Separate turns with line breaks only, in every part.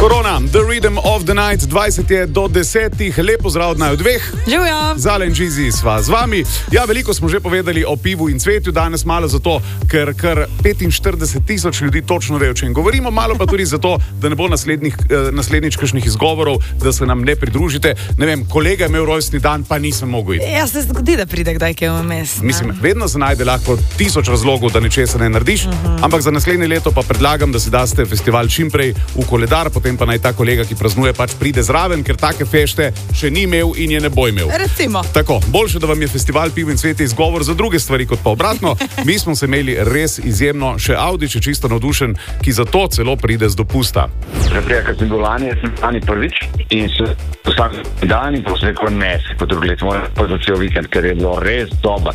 Korona, The Rhythm of the Night, 20 je do 10, lepo zdrav od naju dveh.
Živjo.
Zala in Džizi sva z vami. Ja, veliko smo že povedali o pivu in cvetju, danes malo zato, ker kar 45,000 ljudi točno ve, o čem govorimo, malo pa tudi zato, da ne bo naslednjič kakšnih izgovorov, da se nam ne pridružite. Ne vem, kolega je imel rojstni dan, pa nisem mogel iti.
Ja, se zgodi, da pride kdaj kaj vmes.
Mislim, vedno se najde lahko 1000 razlogov, da nečesa ne narediš, ampak za naslednje leto pa predlagam, da si daste festival čim prej v koledar, potem pa naj ta kolega, ki praznuje, pač pride zraven, ker take fešte še ni imel in je ne bo imel.
Recimo.
Tako, boljše, da vam je festival pivo in cvetje izgovor za druge stvari, kot pa obratno. Mi smo se imeli res izjemno, še Audič je čisto navdušen, ki zato celo pride z dopusta.
Prije, ker sem bil lani prvič in se vsak dan in posrekel ne, kot drugi let, moram pa za cel vikend, ker je bilo res dobro.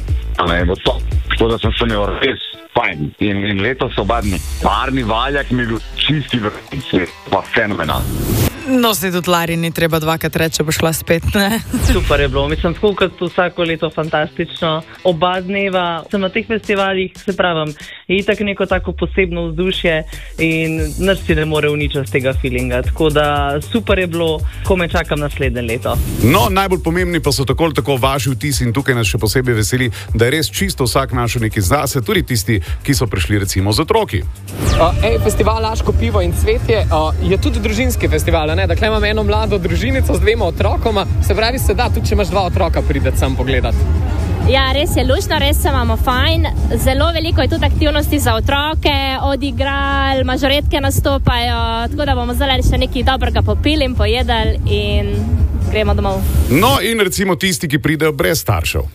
Tako da sem se imel res fajn. In letos so obadni. Parni valjak mi je bil čisti vrhunski, pa fenomenalno.
No, se tudi Lari ni treba dvakrat reči, bo šla spet, ne?
Super je bilo, mislim, tako kot vsako leto fantastično. Oba dneva sem na teh festivalih, se pravim, je itak neko tako posebno vzdušje in nič si ne more uničiti z tega feelinga. Tako da super je bilo, ko me čakam naslednje leto.
No, najbolj pomembni pa so tako ali tako vaši vtisi in tukaj nas še posebej veseli, da je res čisto vsak našel nekaj zase, tudi tisti, ki so prišli recimo z otroki.
Festival Laško pivo in cvetje je tudi družinski festival, ne? Dakle imam eno mlado družinico z 2 otrokoma, se pravi se da, tudi če imaš 2 otroka, prideti sem pogledati.
Ja, res je luštno, res se imamo fajn. Zelo veliko je tudi aktivnosti za otroke, odigral, mažoretke nastopajo, tako da bomo zdaj še nekaj dobrega popili in pojedali in gremo domov.
No in recimo tisti, ki pridejo brez staršev.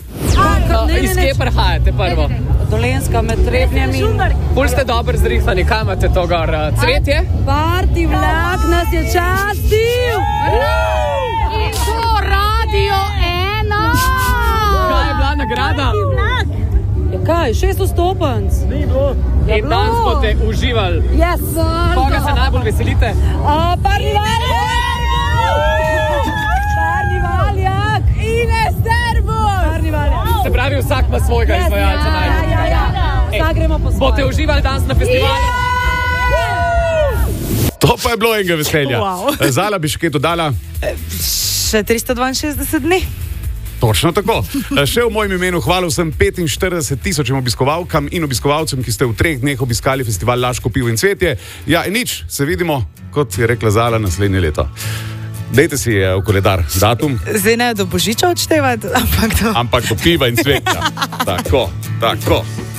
Iz kje prihajate prvo?
Dolenska med Trebnjami.
Pol ste dobro zrihtani, kaj imate to gor? Cvetje?
Parti vlak nas je častil!
In to Radio 1!
Kaj je bila nagrada?
Ja kaj, 600 stopenc?
In danes boste uživali.
Yes!
Koga se najbolj veselite?
Parni valjak! Parni valjak! Ines Terbus! Parni valjak!
Se pravi, vsak ima svojega izvajalca najbolj.
Vsak gremo po svoje.
Boste uživali danes na festivalu?
To pa je bilo enega veselja.
Wow.
Zala bi še kaj dodala?
Še 362 dni.
Točno tako. Še v mojem imenu hvala vsem 45,000 obiskovalkam in obiskovalcem, ki ste v 3 dneh obiskali festival Laško pivo in cvetje. Ja, in nič, se vidimo, kot je rekla Zala, naslednje leto. Dejte si v koledar datum.
Zdaj ne do Božiča odštevati, ampak
do piva in cvetja. Tako.